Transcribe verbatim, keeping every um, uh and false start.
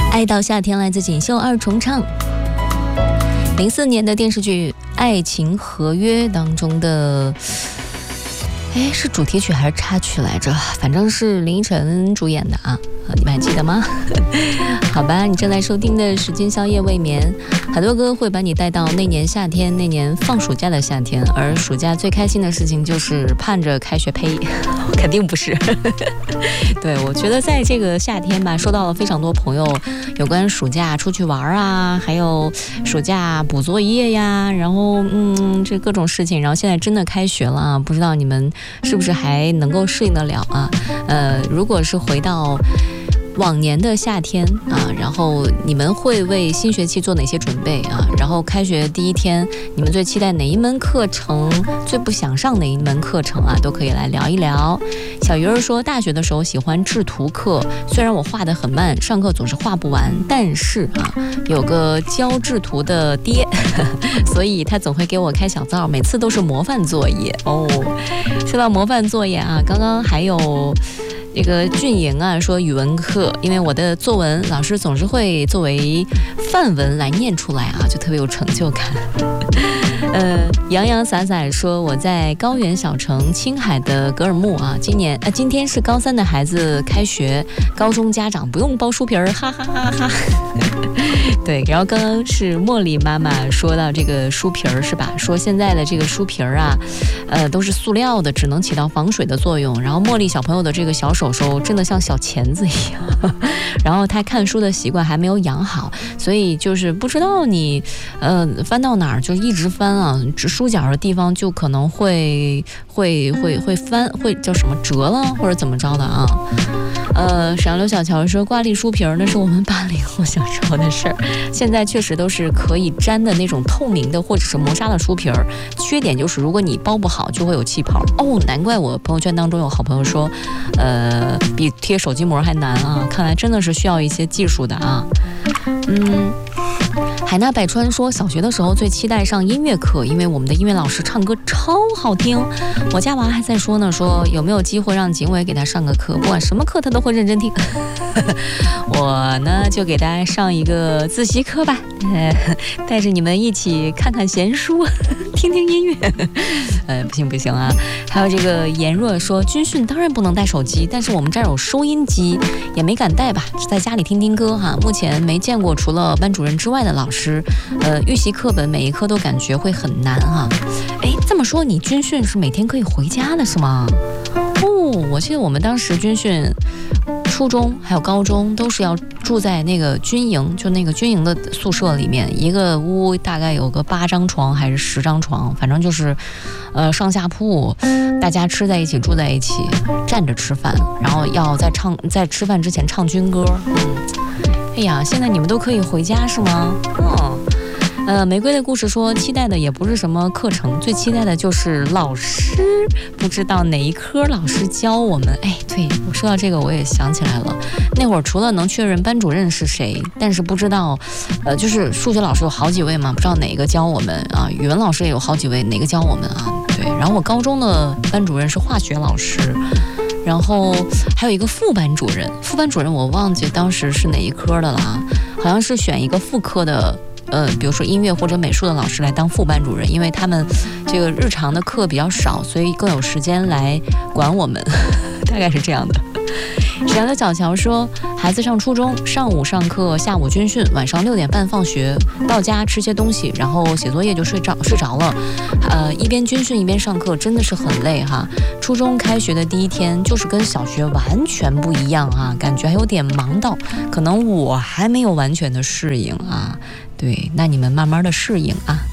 爱到夏天来自锦绣二重唱。零四年的电视剧《爱情合约》当中的，哎，是主题曲还是插曲来着？反正是林依晨主演的啊，你们还记得吗？好吧，你正在收听的是今宵夜未眠，很多歌会把你带到那年夏天，那年放暑假的夏天，而暑假最开心的事情就是盼着开学。呸，肯定不是。对，我觉得在这个夏天吧，收到了非常多朋友有关暑假出去玩啊，还有暑假补作业呀，然后嗯，这各种事情。然后现在真的开学了啊，不知道你们是不是还能够适应得了啊？呃，如果是回到往年的夏天啊，然后你们会为新学期做哪些准备啊？然后开学第一天，你们最期待哪一门课程？最不想上哪一门课程啊？都可以来聊一聊。小鱼儿说，大学的时候喜欢制图课，虽然我画得很慢，上课总是画不完，但是啊，有个教制图的爹，所以他总会给我开小灶，每次都是模范作业哦。说到模范作业啊，刚刚还有这个俊莹啊说语文课，因为我的作文老师总是会作为范文来念出来啊，就特别有成就感。呃，洋洋洒洒说我在高原小城青海的格尔木啊，今年呃今天是高三的孩子开学，高中家长不用包书皮儿，哈哈哈哈。对，然后刚刚是茉莉妈妈说到这个书皮儿是吧？说现在的这个书皮儿啊，呃都是塑料的，只能起到防水的作用。然后茉莉小朋友的这个小手手真的像小钳子一样，然后他看书的习惯还没有养好，所以就是不知道你呃翻到哪儿就一直翻啊，书角的地方就可能会会会会翻会叫什么折了或者怎么着的啊。呃，沈阳刘小乔说挂历书皮儿那是我们八零后小时候的事儿，现在确实都是可以粘的那种透明的或者是磨砂的书皮儿，缺点就是如果你包不好就会有气泡哦。难怪我朋友圈当中有好朋友说，呃，比贴手机膜还难啊，看来真的是需要一些技术的啊。嗯。海纳百川说，小学的时候最期待上音乐课，因为我们的音乐老师唱歌超好听。我家娃还在说呢，说有没有机会让景伟给他上个课，不管什么课他都会认真听。我呢就给大家上一个自习课吧，呃、带着你们一起看看闲书，听听音乐。呃，不行不行啊！还有这个严若说，军训当然不能带手机，但是我们这儿有收音机，也没敢带吧，在家里听听歌哈。目前没见过除了班主任之外的老师，呃，预习课本每一科都感觉会很难哈。哎，这么说你军训是每天可以回家的是吗？哦，我记得我们当时军训，初中还有高中都是要住在那个军营，就那个军营的宿舍里面，一个屋大概有个八张床还是十张床，反正就是呃上下铺，大家吃在一起住在一起，站着吃饭，然后要在唱在吃饭之前唱军歌。嗯，哎呀，现在你们都可以回家是吗？嗯。呃，玫瑰的故事说，期待的也不是什么课程，最期待的就是老师，不知道哪一科老师教我们。哎，对，我说到这个我也想起来了，那会儿除了能确认班主任是谁，但是不知道，呃，就是数学老师有好几位嘛，不知道哪个教我们啊，语文老师也有好几位，哪个教我们啊？对，然后我高中的班主任是化学老师。然后还有一个副班主任，副班主任我忘记当时是哪一科的了啊，好像是选一个副科的，呃，比如说音乐或者美术的老师来当副班主任，因为他们这个日常的课比较少，所以更有时间来管我们，大概是这样的。沈阳的小乔说，孩子上初中，上午上课，下午军训，晚上六点半放学，到家吃些东西，然后写作业就睡着睡着了。呃，一边军训一边上课，真的是很累哈。初中开学的第一天，就是跟小学完全不一样啊，感觉还有点忙到，可能我还没有完全的适应啊。对，那你们慢慢的适应啊。